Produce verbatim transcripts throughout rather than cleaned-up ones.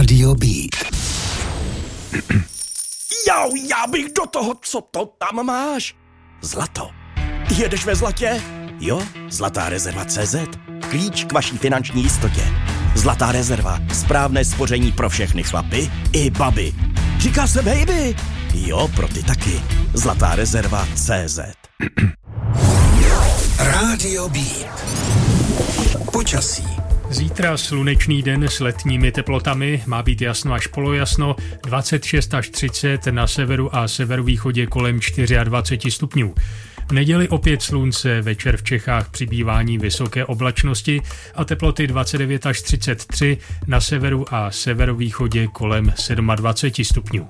Rádio Beat. Jau, já bych do toho, co to tam máš? Zlato. Jedeš ve zlatě? Jo, Zlatá rezerva tečka cé zet. Klíč k vaší finanční jistotě. Zlatá rezerva. Správné spoření pro všechny chlapy i baby. Říká se baby. Jo, pro ty taky. Zlatá rezerva tečka cé zet. Rádio Beat. Počasí. Zítra slunečný den s letními teplotami, má být jasno až polojasno, dvacet šest až třicet, na severu a severovýchodě kolem dvacet čtyři stupňů. V neděli opět slunce, večer v Čechách přibývání vysoké oblačnosti a teploty dvacet devět až třicet tři, na severu a severovýchodě kolem dvacet sedm stupňů.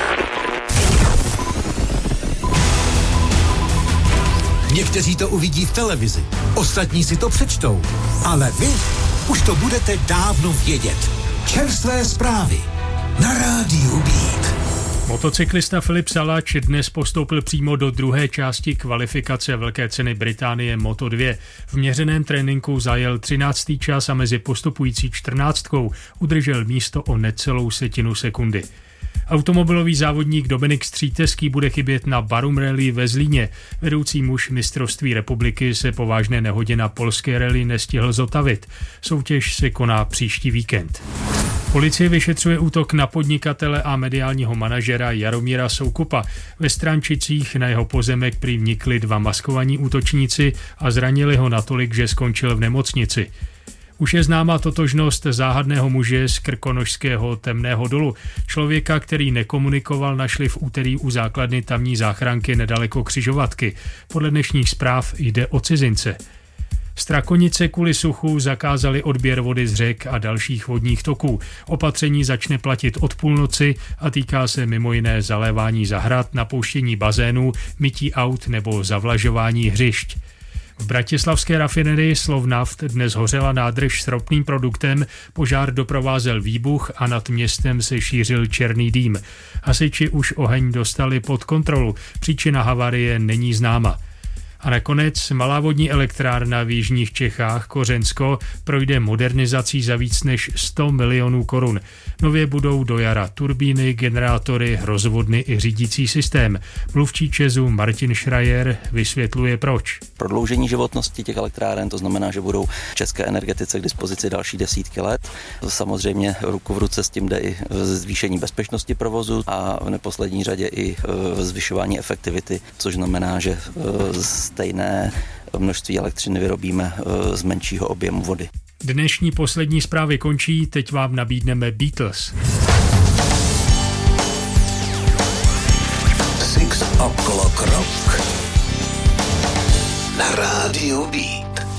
Někteří to uvidí v televizi, ostatní si to přečtou, ale vy už to budete dávno vědět. Čerstvé zprávy na Rádiu Beat. Motocyklista Filip Salač dnes postoupil přímo do druhé části kvalifikace Velké ceny Británie Moto dva. V měřeném tréninku zajel třináctý čas a mezi postupující čtrnáctkou udržel místo o necelou setinu sekundy. Automobilový závodník Dominik Stříteský bude chybět na Barum Rally ve Zlíně. Vedoucí muž mistrovství republiky se po vážné nehodě na polské rally nestihl zotavit. Soutěž se koná příští víkend. Policie vyšetřuje útok na podnikatele a mediálního manažera Jaromíra Soukupa. Ve Strančicích na jeho pozemek prý vnikli dva maskovaní útočníci a zranili ho natolik, že skončil v nemocnici. Už je známa totožnost záhadného muže z krkonošského Temného dolu. Člověka, který nekomunikoval, našli v úterý u základny tamní záchranky nedaleko křižovatky. Podle dnešních zpráv jde o cizince. Strakonice kvůli suchu zakázali odběr vody z řek a dalších vodních toků. Opatření začne platit od půlnoci a týká se mimo jiné zalévání zahrad, napouštění bazénů, mytí aut nebo zavlažování hřišť. V bratislavské rafinerii Slovnaft dnes hořela nádrž s ropným produktem, požár doprovázel výbuch a nad městem se šířil černý dým. Hasiči už oheň dostali pod kontrolu, příčina havárie není známa. A nakonec malá vodní elektrárna v jižních Čechách Kořensko projde modernizací za víc než sto milionů korun. Nově budou do jara turbíny, generátory, rozvodny i řídící systém. Mluvčí ČEZu Martin Schreier vysvětluje proč. Prodloužení životnosti těch elektráren, to znamená, že budou české energetice k dispozici další desítky let. Samozřejmě ruku v ruce s tím jde i zvýšení bezpečnosti provozu a v neposlední řadě i zvyšování efektivity, což znamená, že stejné množství elektřiny vyrobíme z menšího objemu vody. Dnešní poslední zprávy končí, teď vám nabídneme Beatles. Six O'Clock Rock na Rádiu Beat.